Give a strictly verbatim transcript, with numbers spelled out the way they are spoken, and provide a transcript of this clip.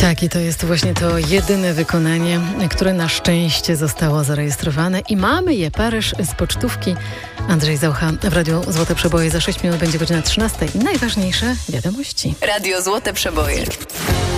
Tak, i to jest właśnie to jedyne wykonanie, które na szczęście zostało zarejestrowane i mamy je. Paryż z pocztówki. Andrzej Zaucha w Radiu Złote Przeboje. Za sześć minut będzie godzina trzynasta i najważniejsze wiadomości. Radio Złote Przeboje.